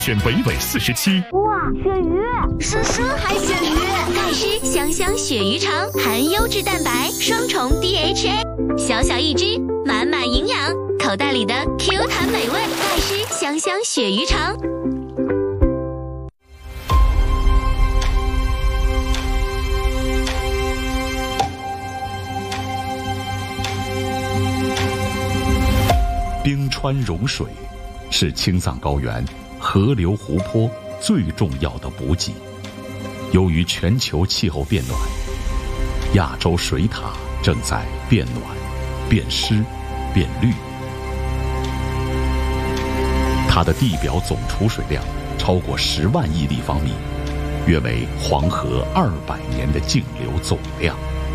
选北纬47。 哇，鳕鱼！ 叔叔还鳕鱼，钙湿香香鳕鱼肠，含优质蛋白，双重 DHA， 小小一只，满满营养，口袋里的 Q 弹美味，钙湿香香鳕鱼肠。 冰川融水是青藏高原河流湖泊最重要的补给。由于全球气候变暖，亚洲水塔正在变暖、变湿、变绿。它的地表总储水量超过10万亿立方米，约为黄河200年的径流总量。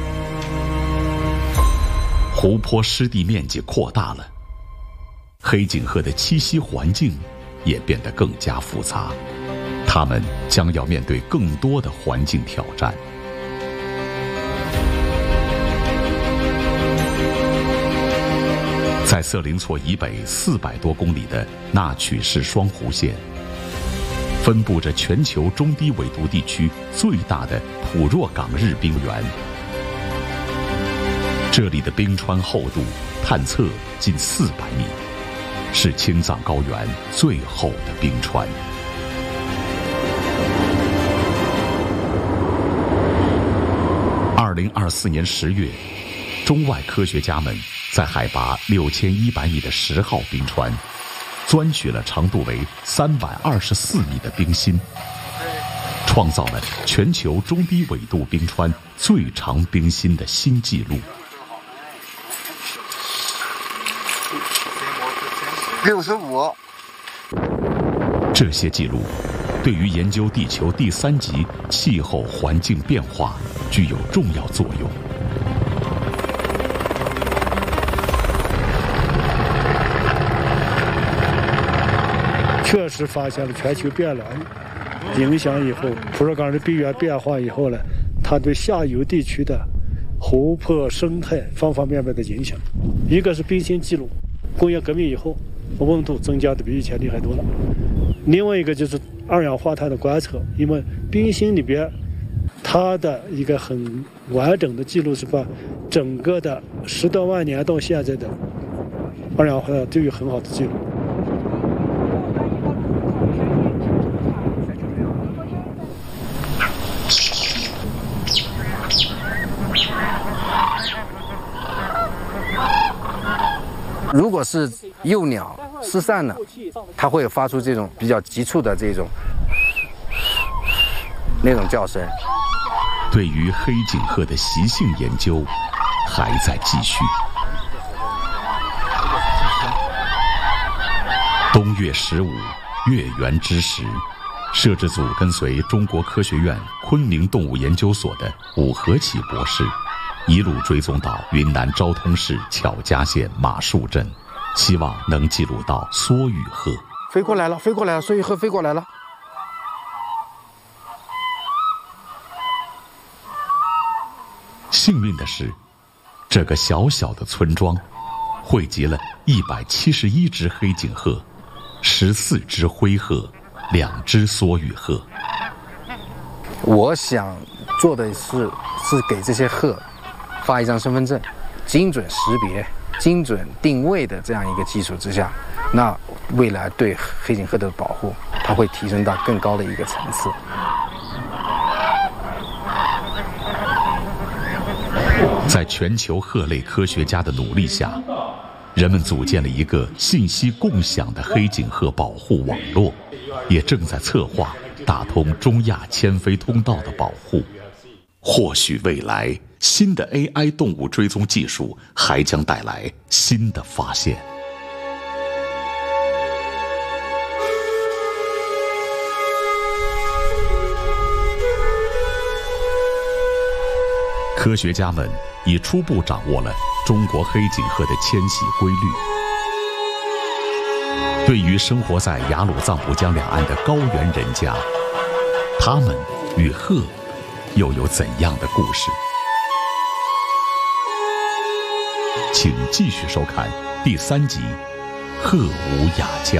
湖泊湿地面积扩大了，黑颈鹤的栖息环境也变得更加复杂，它们将要面对更多的环境挑战。在色林措以北400多公里的纳曲市双湖县，分布着全球中低纬度地区最大的普若岗日冰原。这里的冰川厚度探测近400米，是青藏高原最厚的冰川。2024年10月，中外科学家们在海拔6100米的10号冰川，钻取了长度为324米的冰芯，创造了全球中低纬度冰川最长冰芯的新纪录。 65。 这些记录对于研究地球第3级气候环境变化具有重要作用。 确实发现了全球变暖影响以后，普若岗的冰原变化以后呢，它对下游地区的湖泊生态方方面面的影响。一个是冰芯记录，工业革命以后温度增加的比以前厉害多了。另外一个就是二氧化碳的观测，因为冰芯里边它的一个很完整的记录是把整个的10多万年到现在的二氧化碳都有很好的记录。 如果是幼鸟失散了，它会发出这种比较急促的那种叫声。 对于黑颈鹤的习性研究还在继续。冬月15月圆之时，摄制组跟随中国科学院昆明动物研究所的武和启博士，一路追踪到云南昭通市巧家县马树镇，希望能记录到梭羽鹤。 飞过来了，梭羽鹤飞过来了。 幸运的是，这个小小的村庄汇集了171只黑颈鹤、14只灰鹤、2只梭羽鹤。 我想做的是给这些鹤发一张身份证，精准识别、精准定位的这样一个基础之下，那未来对黑颈鹤的保护，它会提升到更高的一个层次。 在全球鹤类科学家的努力下，人们组建了一个信息共享的黑颈鹤保护网络，也正在策划打通中亚迁飞通道的保护。或许未来新的 AI 动物追踪技术还将带来新的发现。科学家们已初步掌握了中国黑颈鹤的迁徙规律。对于生活在雅鲁藏布江两岸的高原人家，他们与鹤又有怎样的故事？请继续收看第3集《鹤舞雅江》。